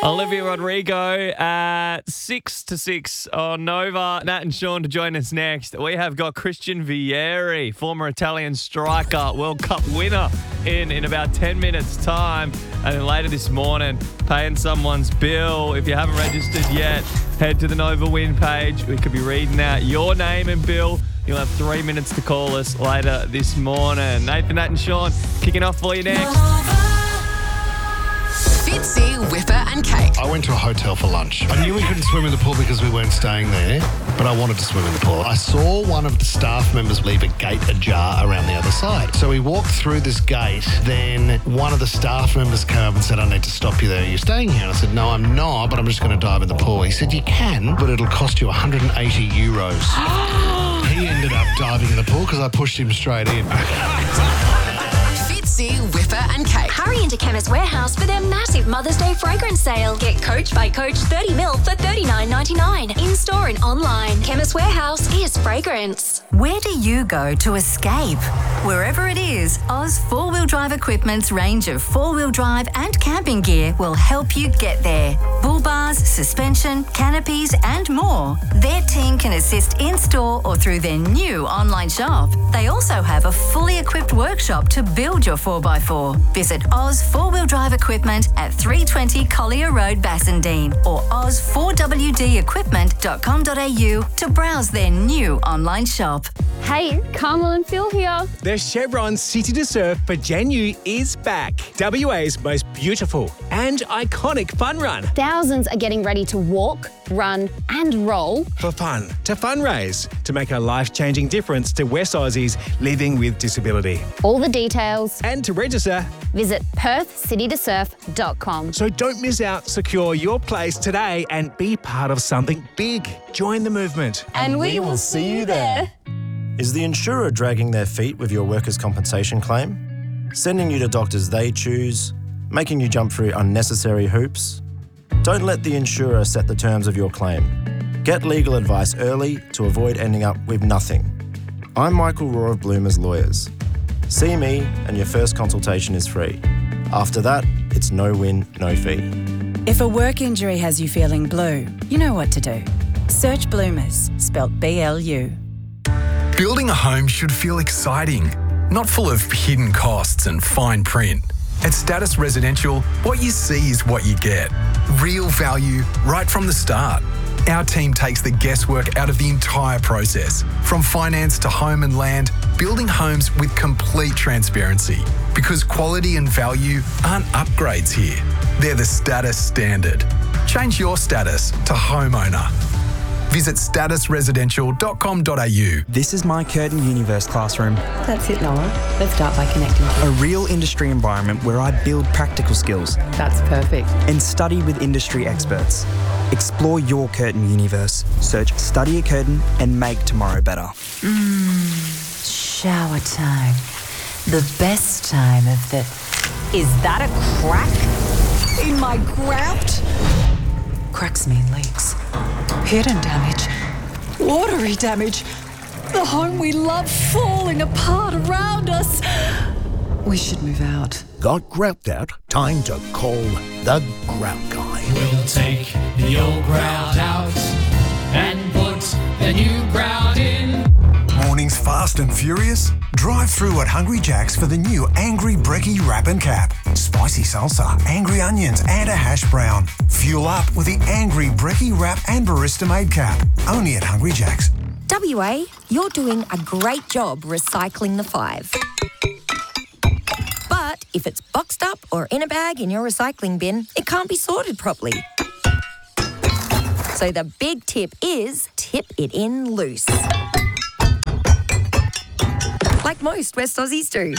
Olivia Rodrigo at 6 to 6 on Nova. Nat and Sean to join us next. We have got Christian Vieri, former Italian striker, World Cup winner in about 10 minutes' time. And then later this morning, paying someone's bill. If you haven't registered yet, head to the Nova Win page. We could be reading out your name and bill. You'll have 3 minutes to call us later this morning. Nathan, Nat and Sean kicking off for you next. Fitzy, Whipper and Kate. I went to a hotel for lunch. I knew we couldn't swim in the pool because we weren't staying there, but I wanted to swim in the pool. I saw one of the staff members leave a gate ajar around the other side. So we walked through this gate. Then one of the staff members came up and said, I need to stop you there. Are you staying here? And I said, no, I'm not, but I'm just going to dive in the pool. He said, you can, but it'll cost you 180 euros. He ended up diving in the pool because I pushed him straight in. Fitzy, Whipper and Kate. Hurry into Chemist Warehouse for their massive Mother's Day fragrance sale. Get Coach by Coach 30ml for $39.99. In-store and online. Chemist Warehouse is fragrance. Where do you go to escape? Wherever it is, Oz 4-Wheel Drive Equipment's range of 4-wheel drive and camping gear will help you get there. Bull bars, suspension, canopies and more. Their team can assist in-store or through their new online shop. They also have a fully equipped workshop to build your 4x4. Visit Oz 4-Wheel Drive Equipment at 320 Collier Road, Bassendean or oz4wdequipment.com.au to browse their new online shop. Hey, Carmel and Phil here. The Chevron City to Surf for Janu is back. WA's most beautiful and iconic fun run. Thousands are getting ready to walk, run and roll. For fun, to fundraise, to make a life-changing difference to West Aussies living with disability. All the details. And to register, visit perthcitytosurf.com. So don't miss out. Secure your place today and be part of something big. Join the movement. And we will see you there. Is the insurer dragging their feet with your workers' compensation claim? Sending you to doctors they choose? Making you jump through unnecessary hoops? Don't let the insurer set the terms of your claim. Get legal advice early to avoid ending up with nothing. I'm Michael Rohr of Bloomers Lawyers. See me and your first consultation is free. After that, it's no win, no fee. If a work injury has you feeling blue, you know what to do. Search Bloomers, spelt B-L-U. Building a home should feel exciting, not full of hidden costs and fine print. At Status Residential, what you see is what you get. Real value right from the start. Our team takes the guesswork out of the entire process, from finance to home and land, building homes with complete transparency. Because quality and value aren't upgrades here. They're the Status standard. Change your status to homeowner. Visit statusresidential.com.au. This is my Curtin Universe classroom. That's it, Noah. Let's start by connecting. A real industry environment where I build practical skills. That's perfect. And study with industry experts. Explore your Curtin Universe. Search Study at Curtin and make tomorrow better. Shower time. The best time of the... Is that a crack in my grout? Cracks mean leaks. Hidden damage. Watery damage. The home we love falling apart around us. We should move out. Got grout out? Time to call the Grout Guy. We'll take the old grout out and put the new grout in. Mornings fast and furious? Drive through at Hungry Jack's for the new Angry Brekkie Wrap and Cap. Spicy salsa, angry onions and a hash brown. Fuel up with the Angry Brekkie Wrap and Barista Made Cap. Only at Hungry Jack's. WA, you're doing a great job recycling the 5. But if it's boxed up or in a bag in your recycling bin, it can't be sorted properly. So the big tip is tip it in loose. Like most West Aussies do.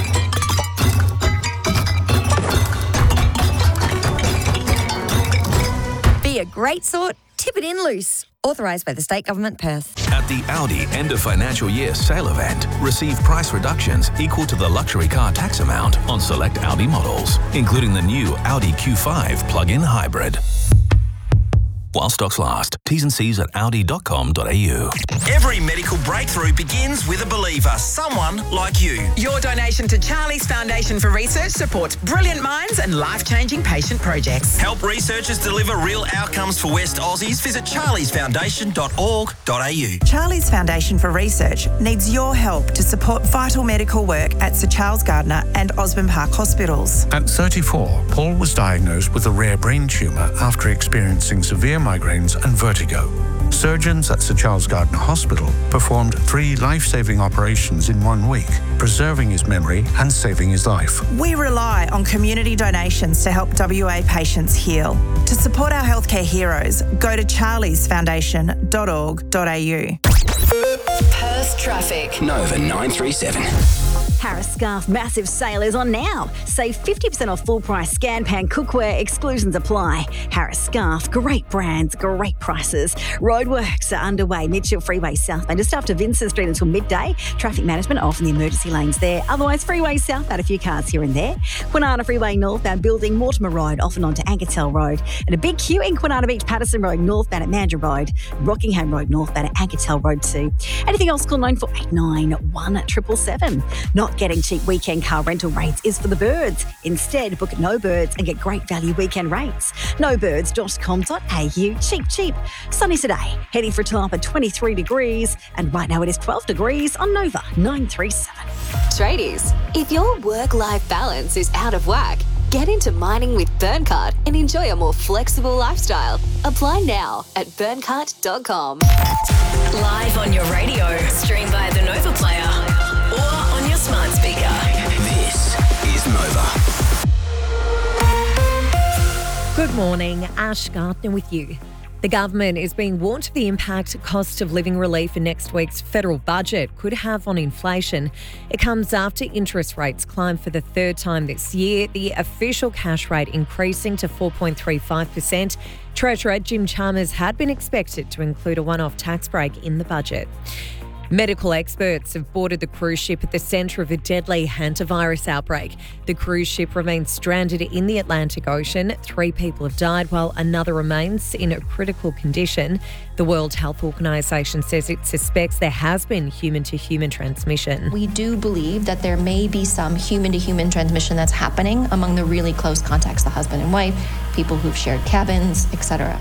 Be a great sort, tip it in loose. Authorised by the State Government, Perth. At the Audi end of financial year sale event, receive price reductions equal to the luxury car tax amount on select Audi models, including the new Audi Q5 plug-in hybrid. while stocks last. T's and C's at audi.com.au. Every medical breakthrough begins with a believer, someone like you. Your donation to Charlie's Foundation for Research supports brilliant minds and life-changing patient projects. Help researchers deliver real outcomes for West Aussies. Visit charliesfoundation.org.au. Charlie's Foundation for Research needs your help to support vital medical work at Sir Charles Gardner and Osborne Park hospitals. At 34, Paul was diagnosed with a rare brain tumour after experiencing severe migraines and vertigo. Surgeons at Sir Charles Gardner Hospital performed 3 life-saving operations in 1 week, preserving his memory and saving his life. We rely on community donations to help WA patients heal. To support our healthcare heroes, go to charliesfoundation.org.au. Perth traffic. Nova 937. Harris Scarf massive sale is on now. Save 50% off full price scan pan cookware. Exclusions apply. Harris Scarf, great brands, great prices. Roadworks are underway. Mitchell Freeway southbound just after Vincent Street until midday. Traffic management off in the emergency lanes there. Otherwise, Freeway southbound a few cars here and there. Kwinana Freeway northbound building Mortimer Road off and onto Ankertel Road. And a big queue in Kwinana Beach Patterson Road northbound at Mandurah Road. Rockingham Road northbound at Ankertel Road too. Anything else, call 9489 1777. Not getting cheap weekend car rental rates is for the birds. Instead, book at No Birds and get great value weekend rates. nobirds.com.au. Cheap. Sunny today. Heading for a top of 23 degrees. And right now it is 12 degrees on Nova 937. Tradies, if your work-life balance is out of whack, get into mining with Burncart and enjoy a more flexible lifestyle. Apply now at burncart.com. Live on your radio, stream via the Nova Player or on your smart speaker. This is Nova. Good morning, Ash Gardner with you. The government is being warned of the impact cost of living relief in next week's federal budget could have on inflation. It comes after interest rates climbed for the third time this year, the official cash rate increasing to 4.35%. Treasurer Jim Chalmers had been expected to include a one-off tax break in the budget. Medical experts have boarded the cruise ship at the centre of a deadly hantavirus outbreak. The cruise ship remains stranded in the Atlantic Ocean. 3 people have died while another remains in a critical condition. The World Health Organisation says it suspects there has been human-to-human transmission. We do believe that there may be some human-to-human transmission that's happening among the really close contacts, the husband and wife, people who've shared cabins, etc.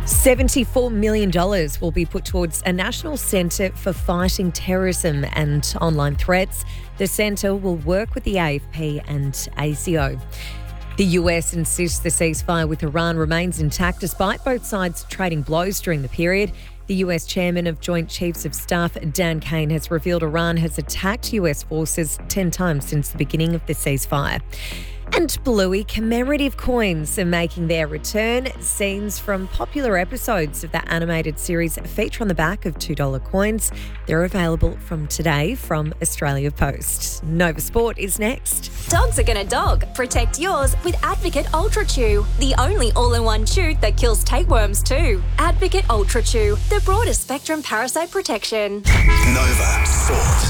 $74 million will be put towards a national centre for fighting terrorism and online threats. The centre will work with the AFP and ASIO. The US insists the ceasefire with Iran remains intact despite both sides trading blows during the period. The US chairman of Joint Chiefs of Staff, Dan Kane, has revealed Iran has attacked US forces 10 times since the beginning of the ceasefire. And Bluey commemorative coins are making their return. Scenes from popular episodes of the animated series feature on the back of $2 coins. They're available from today from Australia Post. Nova Sport is next. Dogs are gonna dog. Protect yours with Advocate Ultra Chew, the only all-in-one chew that kills tapeworms too. Advocate Ultra Chew, the broadest spectrum parasite protection. Nova Sport.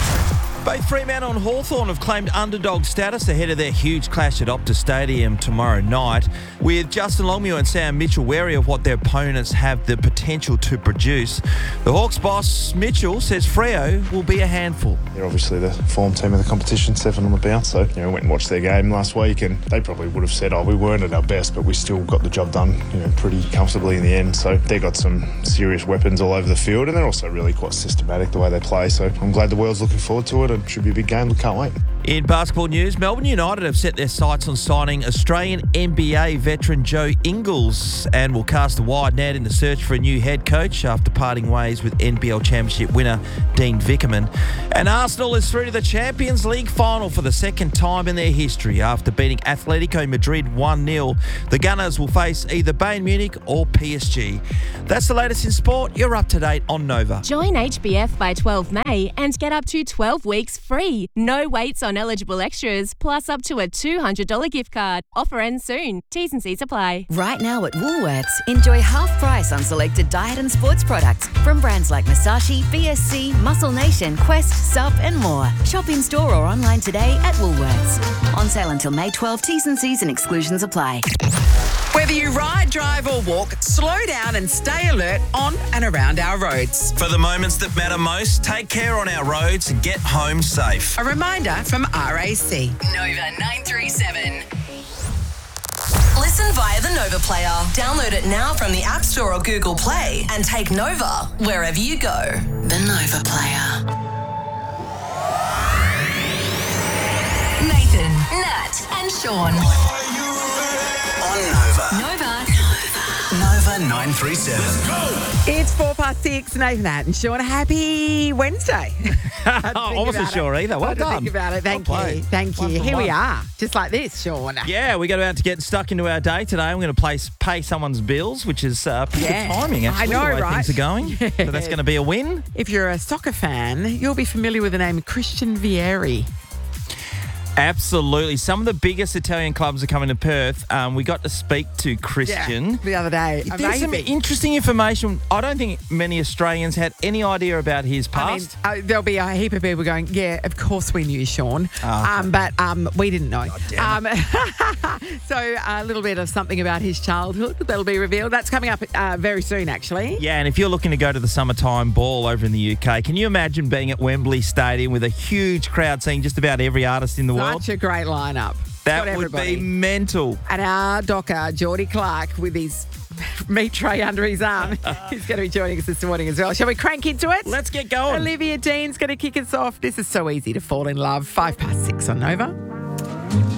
Both Fremantle and Hawthorn have claimed underdog status ahead of their huge clash at Optus Stadium tomorrow night, with Justin Longmuir and Sam Mitchell wary of what their opponents have the potential to produce. The Hawks boss, Mitchell, says Freo will be a handful. They're obviously the form team of the competition, 7 on the bounce, so we went and watched their game last week and they probably would have said, we weren't at our best, but we still got the job done pretty comfortably in the end. So they've got some serious weapons all over the field and they're also really quite systematic the way they play, so I'm glad the world's looking forward to it. It should be a big game. We can't wait. In basketball news, Melbourne United have set their sights on signing Australian NBA veteran Joe Ingles and will cast a wide net in the search for a new head coach after parting ways with NBL Championship winner Dean Vickerman. And Arsenal is through to the Champions League final for the second time in their history after beating Atletico Madrid 1-0. The Gunners will face either Bayern Munich or PSG. That's the latest in sport. You're up to date on Nova. Join HBF by 12 May and get up to 12 weeks free. No waits on eligible extras, plus up to a $200 gift card. Offer ends soon. T's and C's apply. Right now at Woolworths, enjoy half price on selected diet and sports products from brands like Masashi, BSC, Muscle Nation, Quest, Sup and more. Shop in store or online today at Woolworths. On sale until May 12. T's and C's and exclusions apply. Whether you ride, drive or walk, slow down and stay alert on and around our roads. For the moments that matter most, take care on our roads and get home safe. A reminder from RAC. Nova 937. Listen via the Nova Player. Download it now from the App Store or Google Play and take Nova wherever you go. The Nova Player. Nathan, Nat and Sean. On Nova. Nova. Nova 937. It's 6:04. Nathan, Nat and Sean. Happy Wednesday. I wasn't sure either. Well done. Think about it. Thank Well you. played. Thank you. One for Here we one. are, just like this, Sean. Yeah, we got about to get stuck into our day today. I'm going to pay someone's bills, which is pretty good timing, actually, I know, the way right? things are going. So that's going to be a win. If you're a soccer fan, you'll be familiar with the name Christian Vieri. Absolutely. Some of the biggest Italian clubs are coming to Perth. We got to speak to Christian the other day. There's some Amazing. interesting information. I don't think many Australians had any idea about his past. There'll be a heap of people going, yeah, of course we knew Sean, but we didn't know. So a little bit of something about his childhood that'll be revealed. That's coming up very soon, actually. Yeah, and if you're looking to go to the summertime ball over in the UK, can you imagine being at Wembley Stadium with a huge crowd seeing just about every artist in the world? Such a great lineup. That Got would everybody. be mental. And our docker, Geordie Clark, with his meat tray under his arm, he's going to be joining us this morning as well. Shall we crank into it? Let's get going. Olivia Dean's going to kick us off. This is so easy to fall in love. 6:05 on Nova.